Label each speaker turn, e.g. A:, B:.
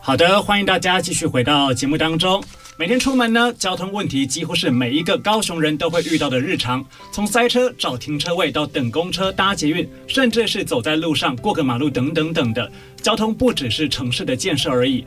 A: 好的，欢迎大家继续回到节目当中。每天出门呢，交通问题几乎是每一个高雄人都会遇到的日常，从塞车、找停车位到等公车、搭捷运，甚至是走在路上过个马路等等等的。交通不只是城市的建设而已，